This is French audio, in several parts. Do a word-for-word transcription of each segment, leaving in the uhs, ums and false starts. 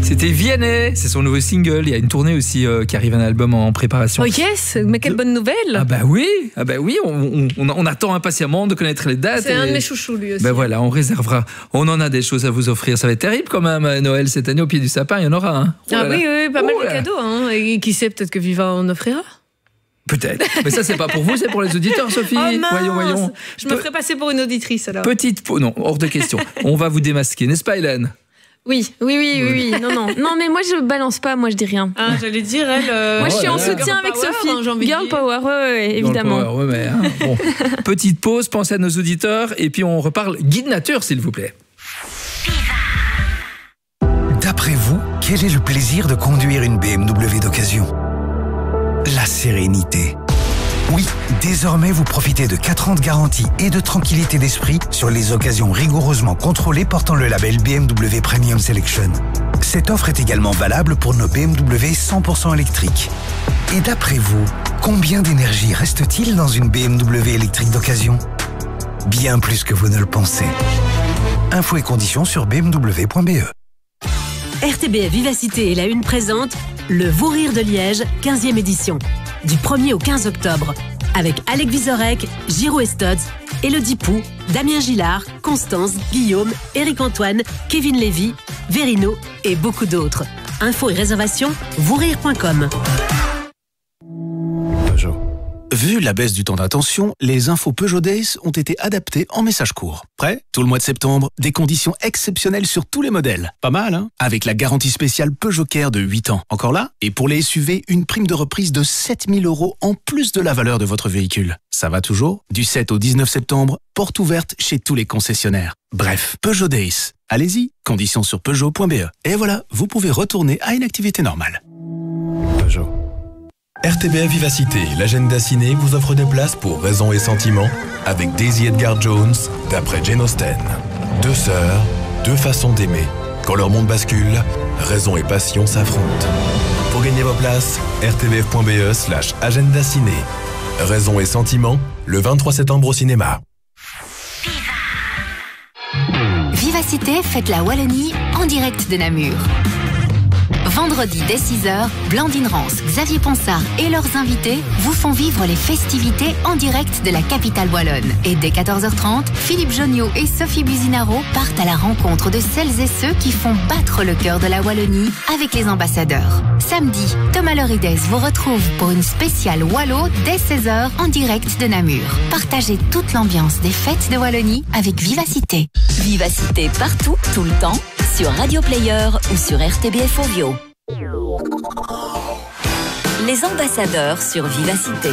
C'était Vianney, c'est son nouveau single. Il y a une tournée aussi euh, qui arrive, un album en préparation. Oh yes, mais quelle bonne nouvelle. Ah bah oui, ah bah oui, on, on, on attend impatiemment de connaître les dates. C'est et... un de mes chouchous lui aussi. Ben voilà, on réservera. On en a des choses à vous offrir. Ça va être terrible quand même. Noël cette année au pied du sapin, il y en aura. Hein. Oh ah oui, oui, pas mal oh de cadeaux. Hein. Et qui sait, peut-être que Viva en offrira. Peut-être. Mais ça, c'est pas pour vous, c'est pour les auditeurs, Sophie. Oh mince, voyons, voyons. Je me Pe- ferais passer pour une auditrice alors. Petite peau, non, hors de question. On va vous démasquer, n'est-ce pas, Hélène? Oui, oui, oui, oui, oui. Non, non, non, mais moi je balance pas, moi je dis rien. Ah, j'allais dire elle. Euh... Moi je suis oh en là soutien là. avec Girl Sophie. power, hein, Girl power, ouais, ouais, évidemment. Girl power, ouais, mais, hein, bon. Petite pause, pensez à nos auditeurs et puis on reparle guide nature, s'il vous plaît. D'après vous, quel est le plaisir de conduire une B M W d'occasion? La sérénité. Oui, désormais vous profitez de quatre ans de garantie et de tranquillité d'esprit sur les occasions rigoureusement contrôlées portant le label B M W Premium Selection. Cette offre est également valable pour nos B M W cent pour cent électriques. Et d'après vous, combien d'énergie reste-t-il dans une B M W électrique d'occasion? Bien plus que vous ne le pensez. Infos et conditions sur b m w point b e. R T B F Vivacité et la Une présente le Vous Rire de Liège, quinzième édition. Du premier au quinze octobre. Avec Alec Vizorek, Giro Estodz, Élodie Pou, Damien Gillard, Constance, Guillaume, Éric Antoine, Kevin Lévy, Verino et beaucoup d'autres. Infos et réservations, vous rire point com. Vu la baisse du temps d'attention, les infos Peugeot Days ont été adaptées en message court. Prêt? Tout le mois de septembre, des conditions exceptionnelles sur tous les modèles. Pas mal, hein? Avec la garantie spéciale Peugeot Care de huit ans. Encore là? Et pour les S U V, une prime de reprise de sept mille euros en plus de la valeur de votre véhicule. Ça va toujours? Du sept au dix-neuf septembre, porte ouverte chez tous les concessionnaires. Bref, Peugeot Days. Allez-y, conditions sur peugeot point b e. Et voilà, vous pouvez retourner à une activité normale. Peugeot. R T B F Vivacité, l'agenda ciné vous offre des places pour Raison et Sentiment avec Daisy Edgar Jones d'après Jane Austen. Deux sœurs, deux façons d'aimer. Quand leur monde bascule, raison et passion s'affrontent. Pour gagner vos places, r t b f point b e slash agenda ciné. Raison et Sentiment, le vingt-trois septembre au cinéma. Vivacité fête la Wallonie en direct de Namur. Vendredi dès six heures, Blandine Rance, Xavier Ponsard et leurs invités vous font vivre les festivités en direct de la capitale wallonne. Et dès quatorze heures trente, Philippe Jonniot et Sophie Buzinaro partent à la rencontre de celles et ceux qui font battre le cœur de la Wallonie avec les ambassadeurs. Samedi, Thomas Lorides vous retrouve pour une spéciale Wallo dès seize heures en direct de Namur. Partagez toute l'ambiance des fêtes de Wallonie avec Vivacité. Vivacité partout, tout le temps, sur Radio Player ou sur R T B F Ovio. Les ambassadeurs sur Vivacité.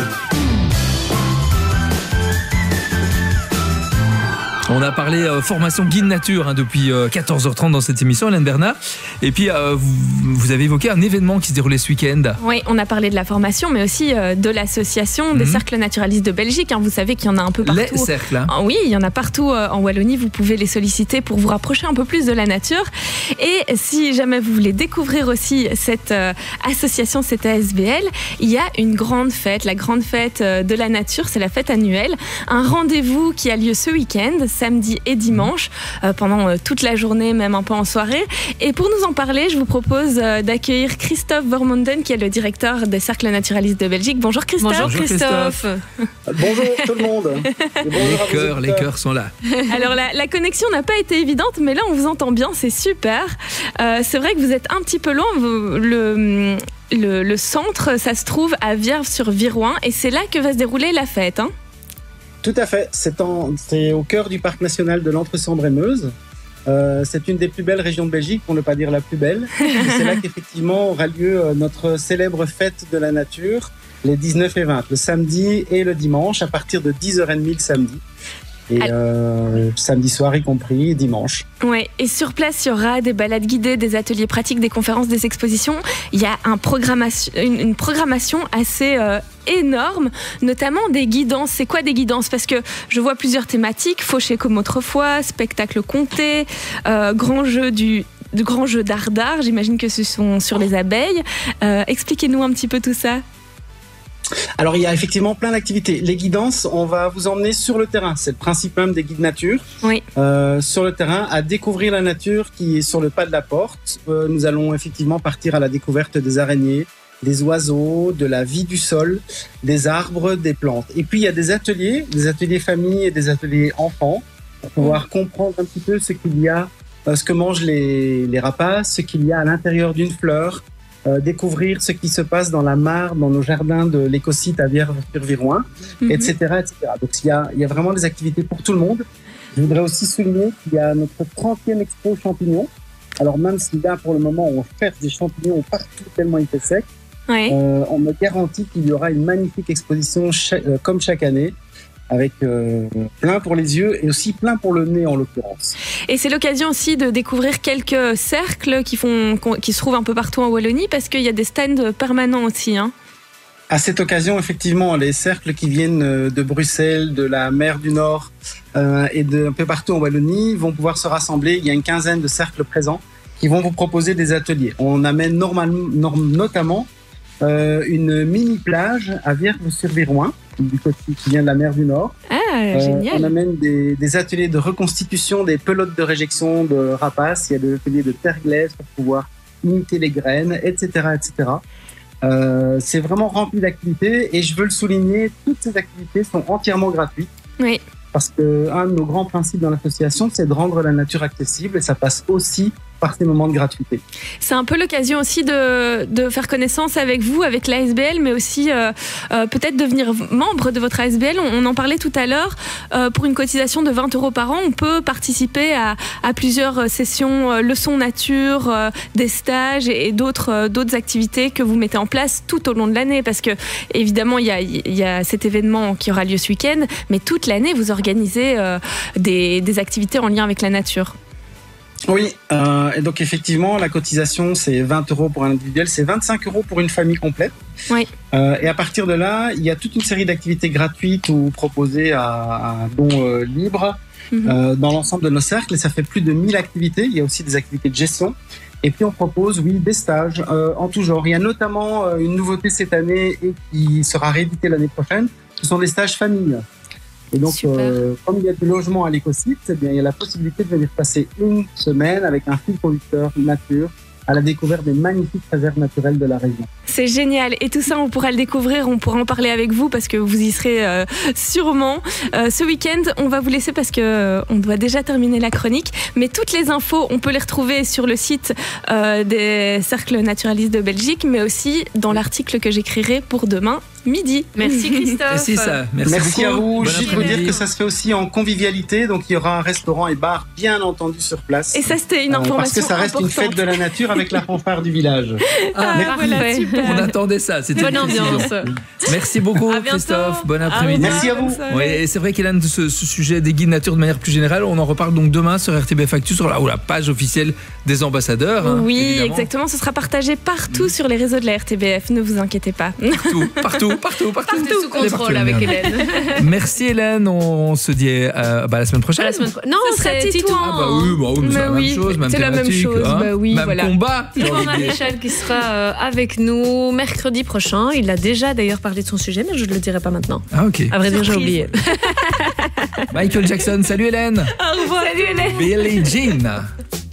On a parlé euh, formation guide nature hein, depuis euh, quatorze heures trente dans cette émission, Hélène Bernard. Et puis, euh, vous, vous avez évoqué un événement qui se déroulait ce week-end. Oui, on a parlé de la formation, mais aussi euh, de l'association des mmh. cercles naturalistes de Belgique. Hein. Vous savez qu'il y en a un peu partout. Les cercles. Hein. Ah, oui, il y en a partout euh, en Wallonie. Vous pouvez les solliciter pour vous rapprocher un peu plus de la nature. Et si jamais vous voulez découvrir aussi cette euh, association, cette A S B L, il y a une grande fête, la grande fête euh, de la nature. C'est la fête annuelle. Un rendez-vous qui a lieu ce week-end, samedi et dimanche, euh, pendant euh, toute la journée, même un peu en soirée. Et pour nous en parler, je vous propose euh, d'accueillir Christophe Vermonden, qui est le directeur des cercles naturalistes de Belgique. Bonjour Christophe. Bonjour Christophe. Bonjour tout le monde. Les cœurs, les cœurs sont là. Alors la, la connexion n'a pas été évidente, mais là on vous entend bien, c'est super. Euh, c'est vrai que vous êtes un petit peu loin. Vous, le, le, le centre, ça se trouve à Vierve-sur-Viroin, et c'est là que va se dérouler la fête. Hein. Tout à fait, c'est, en, c'est au cœur du parc national de l'Entre-Sambre-et-Meuse. Euh, c'est une des plus belles régions de Belgique, pour ne pas dire la plus belle. Et c'est là qu'effectivement aura lieu notre célèbre fête de la nature, les dix-neuf et vingt, le samedi et le dimanche, à partir de dix heures trente le samedi. Et euh, samedi soir y compris, dimanche. Ouais, et sur place, il y aura des balades guidées, des ateliers pratiques, des conférences, des expositions. Il y a un programmation, une, une programmation assez euh, énorme, notamment des guidances. C'est quoi des guidances? Parce que je vois plusieurs thématiques, fauché comme autrefois, spectacle compté, euh, grand jeu du... de grands jeux d'art d'art, j'imagine que ce sont sur les abeilles. Euh, expliquez-nous un petit peu tout ça. Alors, il y a effectivement plein d'activités. Les guidances, on va vous emmener sur le terrain. C'est le principe même des guides nature. Oui. Euh, sur le terrain, à découvrir la nature qui est sur le pas de la porte. Euh, nous allons effectivement partir à la découverte des araignées, des oiseaux, de la vie du sol, des arbres, des plantes. Et puis, il y a des ateliers, des ateliers famille et des ateliers enfants, pour pouvoir comprendre un petit peu ce qu'il y a, euh, ce que mangent les, les rapaces, ce qu'il y a à l'intérieur d'une fleur, euh, découvrir ce qui se passe dans la mare, dans nos jardins de l'écosite à Vierre-sur-Viroin, mm-hmm. et cetera, et cetera. Donc, il y a, il y a vraiment des activités pour tout le monde. Je voudrais aussi souligner qu'il y a notre trentième expo champignons. Alors, même si là, pour le moment, on cherche des champignons partout tellement il fait sec, oui. euh, on me garantit qu'il y aura une magnifique exposition cha- euh, comme chaque année, avec euh, plein pour les yeux et aussi plein pour le nez en l'occurrence. Et c'est l'occasion aussi de découvrir quelques cercles qui, font, qui se trouvent un peu partout en Wallonie, parce qu'il y a des stands permanents aussi. Hein. À cette occasion, effectivement, les cercles qui viennent de Bruxelles, de la mer du Nord euh, et de un peu partout en Wallonie vont pouvoir se rassembler. Il y a une quinzaine de cercles présents qui vont vous proposer des ateliers. On amène normalement, norm, notamment euh, une mini-plage à Vierre-sur-Viroin, du côté qui vient de la mer du Nord. Ah, euh, génial. On amène des, des ateliers de reconstitution des pelotes de réjection de rapaces. Il y a des ateliers de terre glaise pour pouvoir imiter les graines, et cetera, et cetera. Euh, c'est vraiment rempli d'activités et je veux le souligner, toutes ces activités sont entièrement gratuites. Oui. Parce que un de nos grands principes dans l'association, c'est de rendre la nature accessible et ça passe aussi par ces moments de gratuité. C'est un peu l'occasion aussi de, de faire connaissance avec vous, avec l'A S B L, mais aussi euh, euh, peut-être devenir membre de votre A S B L. On, on en parlait tout à l'heure. Euh, pour une cotisation de vingt euros par an, on peut participer à, à plusieurs sessions euh, leçons nature, euh, des stages et, et d'autres, euh, d'autres activités que vous mettez en place tout au long de l'année. Parce que, évidemment, il y a, il y a cet événement qui aura lieu ce week-end, mais toute l'année, vous organisez euh, des, des activités en lien avec la nature. Oui, euh, et donc effectivement, la cotisation, c'est vingt euros pour un individuel, c'est vingt-cinq euros pour une famille complète. Oui. Euh, et à partir de là, il y a toute une série d'activités gratuites ou proposées à, à un don euh, libre mm-hmm. euh, dans l'ensemble de nos cercles. Et ça fait plus de mille activités. Il y a aussi des activités de gestion. Et puis on propose, oui, des stages euh, en tout genre. Il y a notamment euh, une nouveauté cette année et qui sera rééditée l'année prochaine. Ce sont des stages famille. Et donc, euh, comme il y a du logement à l'écosite, eh bien, il y a la possibilité de venir passer une semaine avec un fil conducteur nature à la découverte des magnifiques réserves naturelles de la région. C'est génial. Et tout ça, on pourra le découvrir, on pourra en parler avec vous parce que vous y serez euh, sûrement. Euh, ce week-end, on va vous laisser parce qu'on euh, doit déjà terminer la chronique. Mais toutes les infos, on peut les retrouver sur le site euh, des cercles naturalistes de Belgique, mais aussi dans l'article que j'écrirai pour demain midi. Merci Christophe. C'est ça. Merci, Merci à vous. Bon Juste vous dire que ça se fait aussi en convivialité. Donc, il y aura un restaurant et bar, bien entendu, sur place. Et ça, c'était une information euh, Parce que ça reste importante. Une fête de la nature avec la fanfare du village. Ah, Merci. voilà, super. On attendait ça. C'était bonne ambiance. Merci beaucoup, Christophe. Bon après-midi. Merci à vous. Oui, et c'est vrai qu'Hélène, ce, ce sujet des guides nature de manière plus générale, on en reparle donc demain sur R T B F Actu, sur la, ou la page officielle des ambassadeurs. Hein, oui, évidemment. Exactement. Ce sera partagé partout mmh. sur les réseaux de la R T B F. Ne vous inquiétez pas. Partout, partout, partout, partout. Tout sous contrôle avec Hélène. Merci Hélène. On se dit euh, bah, la semaine prochaine. La semaine pro- non, ce serait Titouan. Ah bah oui, bah oui mais c'est la oui, même chose, même c'est la même chose. Hein, bah oui, même voilà. combat. Titouan Maréchal qui sera euh, avec nous mercredi prochain. Il a déjà d'ailleurs parlé de son sujet, mais je ne le dirai pas maintenant. Ah ok. À vrai dire, j'ai oublié. Michael Jackson. Salut Hélène. Au revoir. Salut Hélène. Billie Jean.